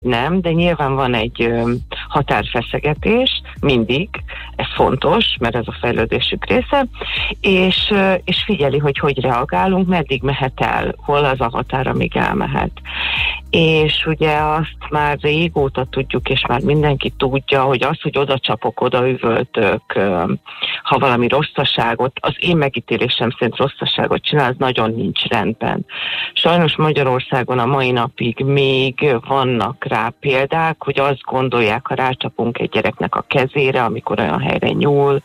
nem, de nyilván van egy határfeszegetés, mindig, ez fontos, mert ez a fejlődésük része, és figyeli, hogy reagálunk, meddig mehet el, hol az a határ, amíg elmehet. És ugye azt már régóta tudjuk, és már mindenki tudja, hogy az, hogy oda csapok, oda üvöltök, ha valami rosszaságot, az én megítélésem szerint rosszaságot csinál, az nagyon nincs rendben. Sajnos Magyarországon a mai napig még vannak rá példák, hogy azt gondolják, ha rácsapunk egy gyereknek a kezére, amikor olyan helyre nyúl,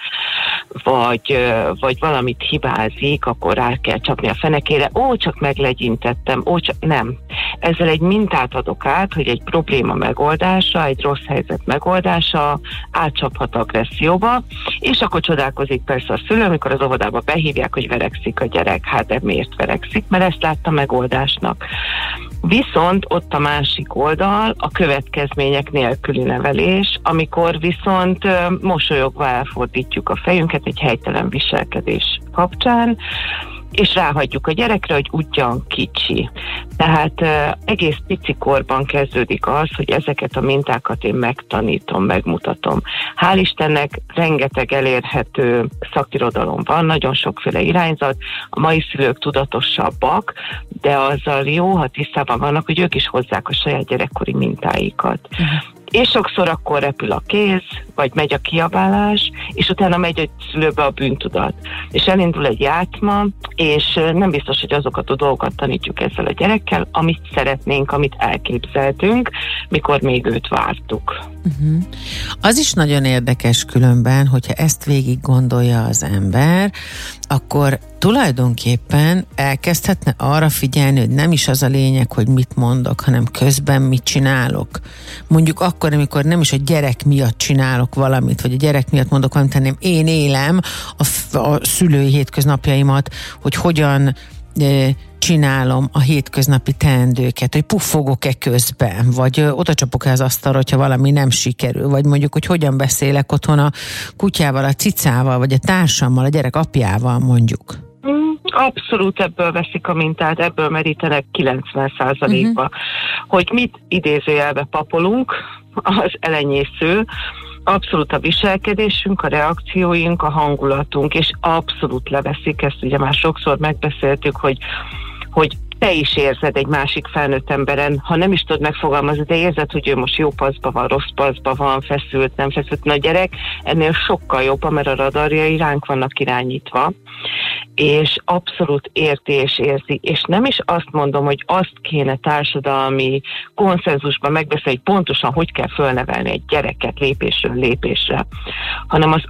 vagy valamit hibázik, akkor rá kell csapni a fenekére, csak meglegyintettem, csak nem. Ezzel egy mintát adok át, hogy egy probléma megoldása, egy rossz helyzet megoldása átcsaphat agresszióba, és akkor csodálkozik persze a szülő, amikor az óvodába behívják, hogy verekszik a gyerek. Hát de miért verekszik? Mert ezt látta megoldásnak. Viszont ott a másik oldal a következmények nélküli nevelés, amikor viszont mosolyogva elfordítjuk a fejünket egy helytelen viselkedés kapcsán, és ráhagyjuk a gyerekre, hogy ugyan kicsi. Tehát egész picikorban kezdődik az, hogy ezeket a mintákat én megtanítom, megmutatom. Hál' Istennek rengeteg elérhető szakirodalom van, nagyon sokféle irányzat, a mai szülők tudatosabbak, de azzal jó, ha tisztában vannak, hogy ők is hozzák a saját gyerekkori mintáikat. És sokszor akkor repül a kéz, vagy megy a kiabálás, és utána megy egy szülőbe a bűntudat. És elindul egy játszma, és nem biztos, hogy azokat a dolgokat tanítjuk ezzel a gyerekkel, amit szeretnénk, amit elképzeltünk, mikor még őt vártuk. Az is nagyon érdekes különben, hogyha ezt végig gondolja az ember, akkor tulajdonképpen elkezdhetne arra figyelni, hogy nem is az a lényeg, hogy mit mondok, hanem közben mit csinálok. Mondjuk akkor, amikor nem is a gyerek miatt csinálok valamit, vagy a gyerek miatt mondok valamit, hanem én élem a szülői hétköznapjaimat, hogy hogyan csinálom a hétköznapi teendőket, hogy puffogok-e közben, vagy odacsapok-e az asztalra, hogyha valami nem sikerül, vagy mondjuk, hogy hogyan beszélek otthon a kutyával, a cicával, vagy a társammal, a gyerek apjával mondjuk. Abszolút ebből veszik a mintát, ebből merítenek 90%-ba. Hogy mit idézőjelbe papolunk, az elenyésző, abszolút a viselkedésünk, a reakcióink, a hangulatunk, és abszolút leveszik, ezt ugye már sokszor megbeszéltük, hogy te is érzed egy másik felnőtt emberen, ha nem is tudod megfogalmazni, de érzed, hogy ő most jó paszba van, rossz paszba van, feszült, nem feszült. Na gyerek, ennél sokkal jobb, mert a radarjai ránk vannak irányítva, és abszolút érti és érzi. És nem is azt mondom, hogy azt kéne társadalmi konszenzusban megbeszélni, hogy pontosan hogy kell fölnevelni egy gyereket lépésről lépésre, hanem az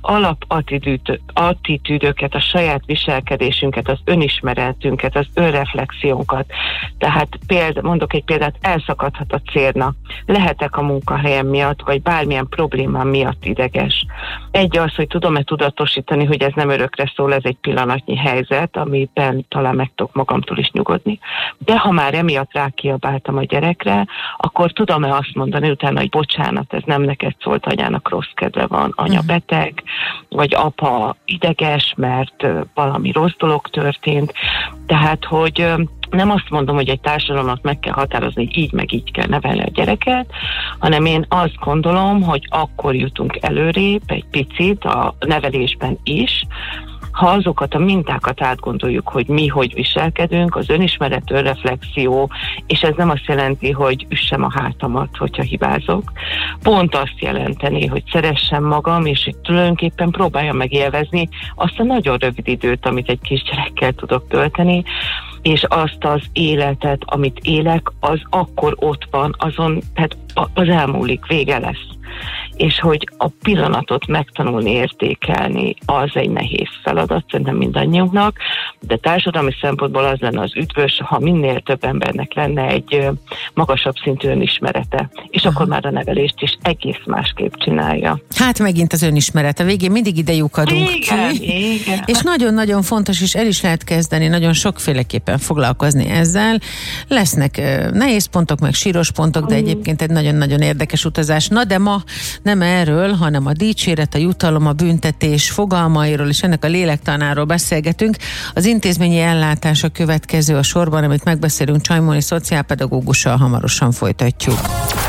alapattitűdöket, a saját viselkedésünket, az önismeretünket, az önreflexiónkat. Tehát mondok egy példát, elszakadhat a cérna, lehetek a munkahelyem miatt, vagy bármilyen problémám miatt ideges. Egy az, hogy tudom-e tudatosítani, hogy ez nem örökre szól, ez egy pillanatnyi helyzet, amiben talán meg tudok magamtól is nyugodni. De ha már emiatt rákiabáltam a gyerekre, akkor tudom-e azt mondani utána, hogy bocsánat, ez nem neked szólt, anyának rossz kedve van, anya beteg, vagy apa ideges, mert valami rossz dolog történt. Tehát, hogy nem azt mondom, hogy egy társadalomnak meg kell határozni, hogy így meg így kell nevelni a gyereket, hanem én azt gondolom, hogy akkor jutunk előrébb egy picit a nevelésben is, ha azokat a mintákat átgondoljuk, hogy mi hogy viselkedünk, az önismeret, önreflexió, és ez nem azt jelenti, hogy üssem a hátamat, hogyha hibázok. Pont azt jelenteni, hogy szeressem magam, és hogy tulajdonképpen próbáljam megélvezni azt a nagyon rövid időt, amit egy kisgyerekkel tudok tölteni, és azt az életet, amit élek, az akkor ott van, azon, tehát az elmúlik, vége lesz. És hogy a pillanatot megtanulni értékelni, az egy nehéz feladat, szerintem mindannyiunknak, de társadalmi szempontból az lenne az üdvös, ha minél több embernek lenne egy magasabb szintű önismerete, és akkor már a nevelést is egész másképp csinálja. Hát megint az önismeret, a végén mindig ide lyukadunk ki. Igen. És nagyon-nagyon fontos, és el is lehet kezdeni nagyon sokféleképpen foglalkozni ezzel. Lesznek nehéz pontok, meg síros pontok, de egyébként egy nagyon-nagyon érdekes utazás. Na de ma nem erről, hanem a dicséret, a jutalom, a büntetés fogalmairól és ennek a lélektanáról beszélgetünk. Az intézményi ellátás a következő a sorban, amit megbeszélünk Csaimoni szociálpedagógussal, hamarosan folytatjuk.